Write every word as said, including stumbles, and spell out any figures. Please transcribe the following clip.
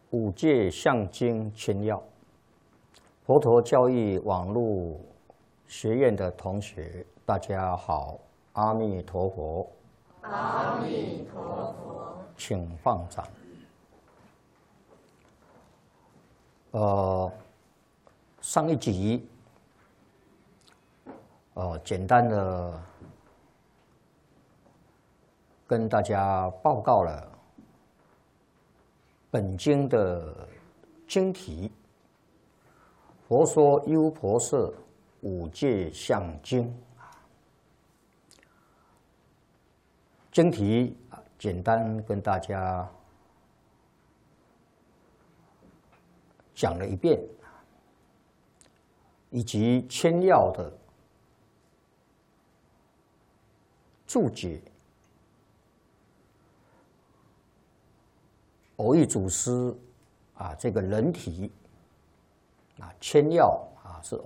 五戒相经千要，佛陀教育网络学院的同学，大家好，阿弥陀佛。 阿弥陀佛， 请放掌。呃，上一集，呃，简单的跟大家报告了本经的经题。佛说优婆塞五戒相经，经题简单跟大家讲了一遍，以及千要的注解。偶益祖师啊，这个人体啊，千要啊是